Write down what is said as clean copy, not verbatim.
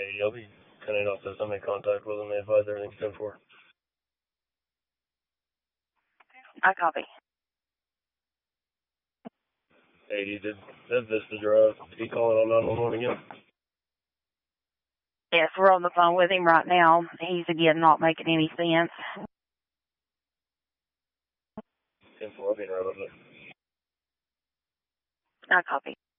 Hey, I'll be sending off this. I'll make contact with them. They advise everything's 10-4. I copy. Hey, he did Vista Drive. He calling on 911 again? Yes, we're on the phone with him right now. He's again not making any sense. 10-4, I'll be right with it. I copy.